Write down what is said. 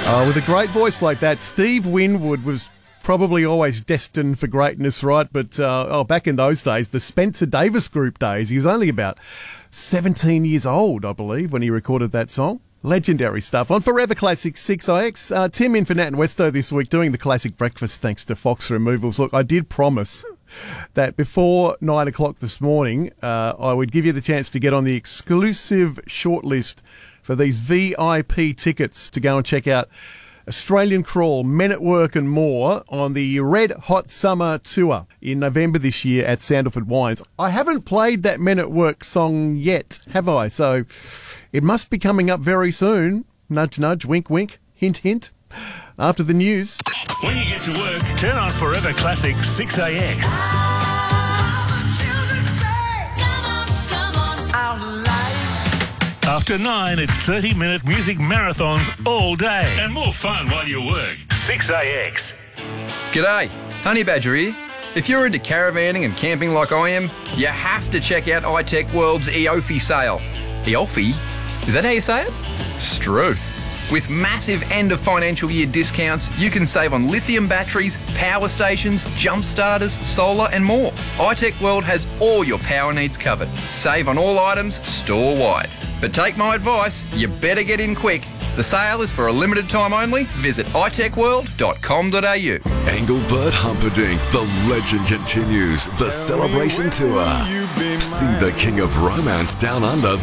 With a great voice like that, Steve Winwood was probably always destined for greatness, right? But back in those days, the Spencer Davis Group days, he was only about 17 years old, I believe, when he recorded that song. Legendary stuff. On Forever Classic 6IX, Tim in for Nat and Westo this week doing the classic breakfast thanks to Fox Removals. Look, I did promise that before 9 o'clock this morning, I would give you the chance to get on the exclusive shortlist for these VIP tickets to go and check out Australian Crawl, Men at Work and more on the Red Hot Summer Tour in November this year at Sandalford Wines. I haven't played that Men at Work song yet, have I? So it must be coming up very soon. Nudge, nudge, wink, wink, hint, hint. After the news. When you get to work, turn on Forever Classic 6AX. After 9, it's 30-minute music marathons all day. And more fun while you work. 6AX. G'day, Honey Badger here. If you're into caravanning and camping like I am, you have to check out iTech World's EOFI sale. EOFI? Is that how you say it? Struth. With massive end of financial year discounts, you can save on lithium batteries, power stations, jump starters, solar and more. iTech World has all your power needs covered. Save on all items store-wide. But take my advice, you better get in quick. The sale is for a limited time only. Visit itechworld.com.au. Engelbert Humperdinck, the legend continues. The Celebration Tour. See the King of Romance Down Under